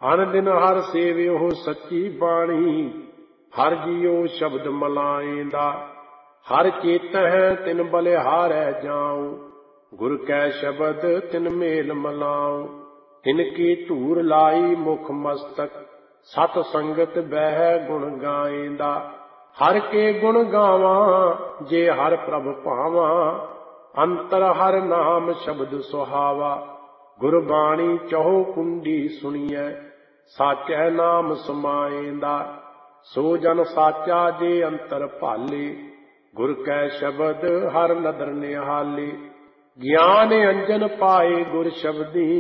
ਅਨ ਦਿਨ ਹਰ ਸੇਵਿਓ ਸੱਚੀ ਬਾਣੀ, ਹਰ ਜੀਓ ਸ਼ਬਦ ਮਲਾਏਂਦਾ। ਹਰ ਚੇਤਹਿ ਤਿਨ ਬਲਿਹਾਰੈ ਜਾਉ, ਗੁਰ ਕੈ ਸ਼ਬਦ ਤਿਨ ਮੇਲ ਮਲਾਉ। ਤਿਨ ਕੀ ਧੂਰ ਲਾਈ ਮੁਖ ਮਸਤਕ, ਸਤ ਸੰਗਤ ਬਹਿ ਗੁਣ ਗਾਏਂਦਾ। ਹਰ ਕੇ ਗੁਣ ਗਾਵਾਂ ਜੇ ਹਰ ਪ੍ਰਭ ਭਾਵਾਂ, ਅੰਤਰ ਹਰ ਨਾਮ ਸ਼ਬਦ ਸੁਹਾਵਾ। ਗੁਰਬਾਣੀ ਚਹੋ ਕੁੰਡੀ ਸੁਣੀਐ, ਸਾਚੈ ਨਾਮ ਸਮਾਏਂਦਾ। ਸੋ ਜਨ ਸਾਚਾ ਜੇ ਅੰਤਰ ਭਾਲੇ, ਗੁਰ ਕੈ ਸ਼ਬਦ ਹਰ ਨਦਰ ਨਿਹਾਲੇ। ਗਿਆਨ ਅੰਜਨ ਪਾਏ ਗੁਰ ਸ਼ਬਦੀ,